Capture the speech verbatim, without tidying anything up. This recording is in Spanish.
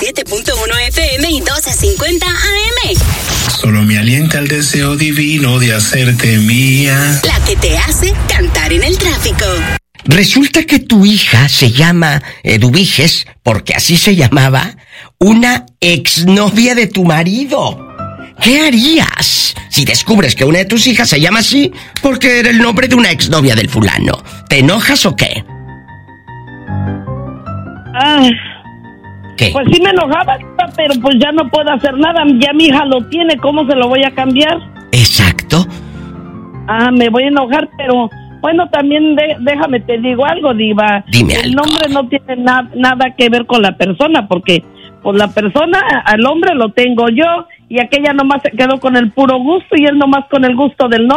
siete punto uno F M y doce cincuenta A M. Solo me alienta el deseo divino de hacerte mía. La que te hace cantar en el tráfico. Resulta que tu hija se llama Eduviges, porque así se llamaba, una exnovia de tu marido. ¿Qué harías si descubres que una de tus hijas se llama así porque era el nombre de una exnovia del fulano? ¿Te enojas o qué? Ah, ¿Qué? Pues sí me enojaba, pero pues ya no puedo hacer nada. Ya mi hija lo tiene, ¿cómo se lo voy a cambiar? Exacto. Ah, me voy a enojar, pero bueno, también de, déjame te digo algo, diva. Dime El algo. nombre no tiene na, nada que ver con la persona, porque pues la persona, al hombre lo tengo yo, y aquella nomás se quedó con el puro gusto y él nomás con el gusto del nombre.